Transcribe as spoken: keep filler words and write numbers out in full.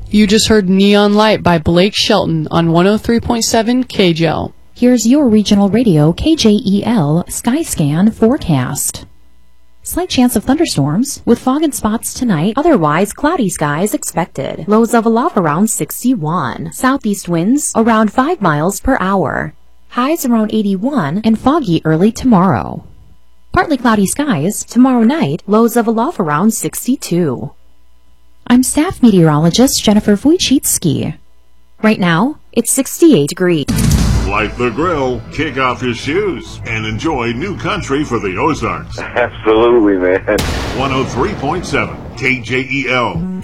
You just heard Neon Light by Blake Shelton on one oh three point seven K J E L. Here's your regional radio K J E L Skyscan forecast. Slight chance of thunderstorms with fog and spots tonight. Otherwise, cloudy skies expected. Lows of aloft around sixty-one. Southeast winds around five miles per hour. Highs around eighty-one and foggy early tomorrow. Partly cloudy skies tomorrow night. Lows of aloft around sixty-two. I'm staff meteorologist Jennifer Wojcicki. Right now, it's sixty-eight degrees. Light the grill, kick off your shoes, and enjoy new country for the Ozarks. Absolutely, man. one oh three point seven K J E L.